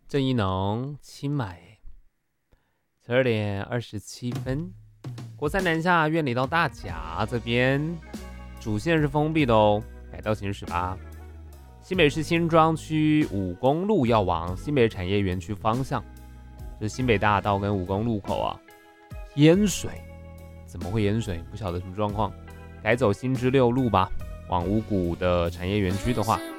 郑一农清买12:27，国三南下院里到大甲这边主线是封闭的哦，改道行驶吧。新北市新庄区5公路要往新北产业园区方向，就是新北大道跟5公路口啊，淹水，怎么会淹水？不晓得什么状况，改走新知6路吧。往五股的产业园区的话。